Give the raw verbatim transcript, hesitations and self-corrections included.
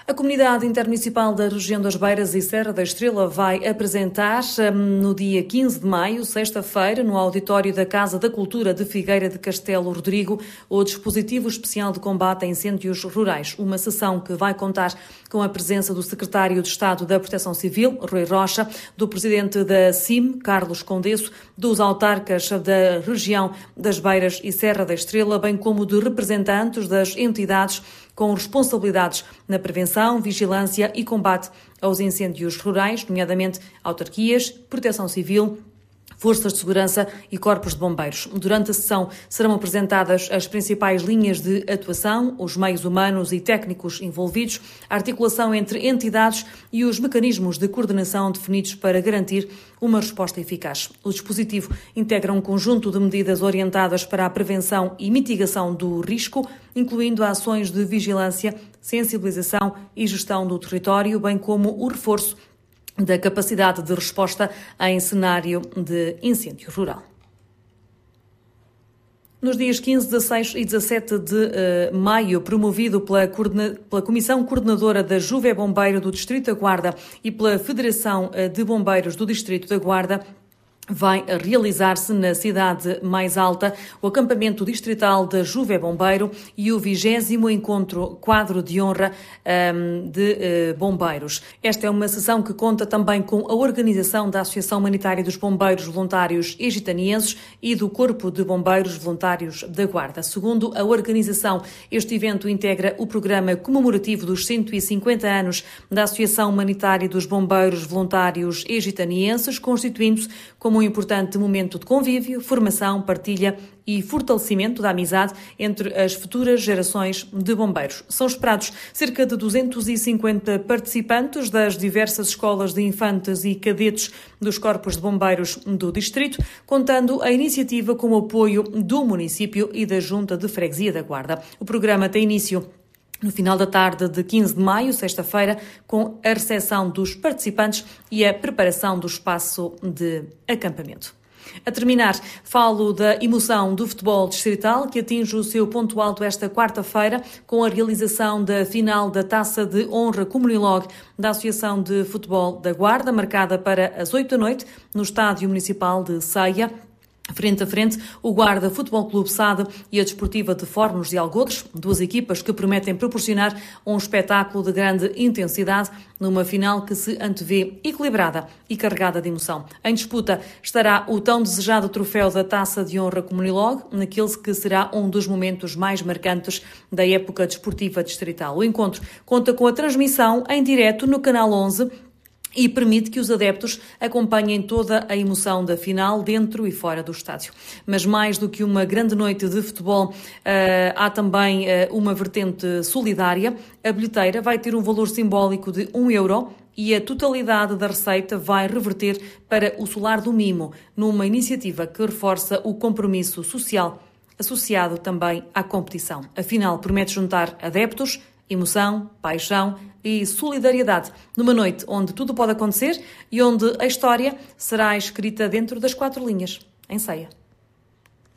A Comunidade Intermunicipal da Região das Beiras e Serra da Estrela vai apresentar no dia quinze de maio, sexta-feira, no auditório da Casa da Cultura de Figueira de Castelo Rodrigo, o dispositivo especial de combate a incêndios rurais. Uma sessão que vai contar com a presença do Secretário de Estado da Proteção Civil, Rui Rocha, do Presidente da C I M, Carlos Condesso, dos autarcas da região das Beiras e Serra da Estrela, bem como de representantes das entidades com responsabilidades na prevenção, vigilância e combate aos incêndios rurais, nomeadamente autarquias, proteção civil, forças de segurança e corpos de bombeiros. Durante a sessão serão apresentadas as principais linhas de atuação, os meios humanos e técnicos envolvidos, a articulação entre entidades e os mecanismos de coordenação definidos para garantir uma resposta eficaz. O dispositivo integra um conjunto de medidas orientadas para a prevenção e mitigação do risco, incluindo ações de vigilância, sensibilização e gestão do território, bem como o reforço da capacidade de resposta em cenário de incêndio rural. Nos dias quinze, dezasseis e dezassete de uh, maio, promovido pela, pela Comissão Coordenadora da Juve Bombeiro do Distrito da Guarda e pela Federação de Bombeiros do Distrito da Guarda, vai realizar-se na cidade mais alta o acampamento distrital da Juve Bombeiro e o vigésimo encontro quadro de honra um, de uh, bombeiros. Esta é uma sessão que conta também com a organização da Associação Humanitária dos Bombeiros Voluntários Egitanienses e do Corpo de Bombeiros Voluntários da Guarda. Segundo a organização, este evento integra o programa comemorativo dos cento e cinquenta anos da Associação Humanitária dos Bombeiros Voluntários Egitanienses, constituindo-se como um importante momento de convívio, formação, partilha e fortalecimento da amizade entre as futuras gerações de bombeiros. São esperados cerca de duzentos e cinquenta participantes das diversas escolas de infantes e cadetes dos corpos de bombeiros do distrito, contando a iniciativa com o apoio do município e da Junta de Freguesia da Guarda. O programa tem início no final da tarde de quinze de maio, sexta-feira, com a recepção dos participantes e a preparação do espaço de acampamento. A terminar, falo da emoção do futebol distrital, que atinge o seu ponto alto esta quarta-feira, com a realização da final da Taça de Honra Comunilog da Associação de Futebol da Guarda, marcada para as oito da noite, no Estádio Municipal de Ceia. Frente a frente, o Guarda Futebol Clube Sade e a Desportiva de Fórmos de Algodres, duas equipas que prometem proporcionar um espetáculo de grande intensidade numa final que se antevê equilibrada e carregada de emoção. Em disputa estará o tão desejado troféu da Taça de Honra Comunilog, naquele que será um dos momentos mais marcantes da época desportiva distrital. O encontro conta com a transmissão em direto no Canal onze, e permite que os adeptos acompanhem toda a emoção da final dentro e fora do estádio. Mas mais do que uma grande noite de futebol, há também uma vertente solidária. A bilheteira vai ter um valor simbólico de um euro e a totalidade da receita vai reverter para o Solar do Mimo, numa iniciativa que reforça o compromisso social associado também à competição. A final promete juntar adeptos, emoção, paixão e solidariedade, numa noite onde tudo pode acontecer e onde a história será escrita dentro das quatro linhas, em Ceia.